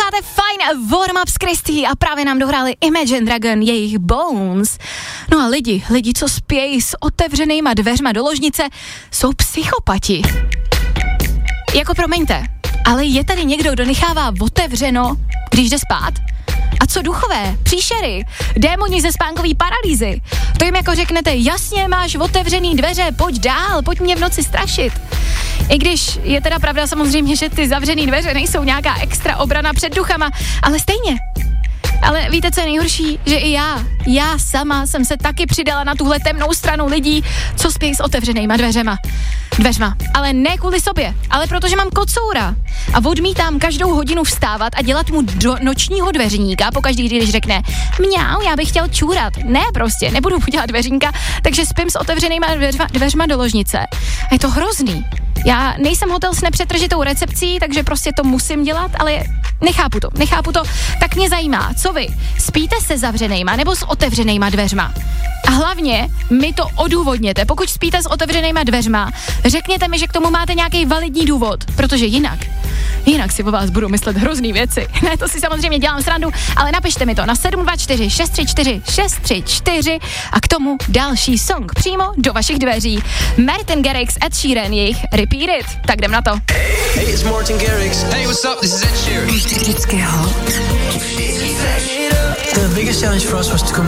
Posloucháte Fine Warm Up s Kristý a právě nám dohráli Imagine Dragon, jejich Bones. No a lidi, co spějí s otevřenýma dveřma do ložnice, jsou psychopati. Jako promiňte, ale je tady někdo, kdo nechává otevřeno, když jde spát? A co duchové, příšery, démoni ze spánkový paralýzy? To jim jako řeknete, jasně, máš otevřený dveře, pojď dál, pojď mě v noci strašit. I když je teda pravda samozřejmě, že ty zavřený dveře nejsou nějaká extra obrana před duchama, ale stejně. Ale víte, co je nejhorší? Že i já sama jsem se taky přidala na tuhle temnou stranu lidí, co spějí s otevřenýma dveřma. Ale ne kvůli sobě, ale protože mám kocoura a odmítám každou hodinu vstávat a dělat mu do nočního dveřníka pokaždý, když řekne mňau, já bych chtěl čůrat. Ne, prostě, nebudu mu dělat dveřníka, takže spím s otevřenýma dveřma do ložnice. A je to hrozný. Já nejsem hotel s nepřetržitou recepcí, takže prostě to musím dělat, ale nechápu to, tak mě zajímá, co vy, spíte se zavřenejma nebo s otevřenejma dveřma? A hlavně mi to odůvodněte, pokud spíte s otevřenejma dveřma, řekněte mi, že k tomu máte nějaký validní důvod, protože jinak si o vás budu myslet hrozný věci. Ne, to si samozřejmě dělám srandu, ale napište mi to na 724 634 634 a k tomu další song přímo do vašich dveří. Martin Garrix, Ed Sheeran, jejich Repeat It. Tak jdem na to. Hey, it's Martin Garrix. Hey, what's up? This is Ed Sheeran. Vždycky hot. The biggest challenge for us was to come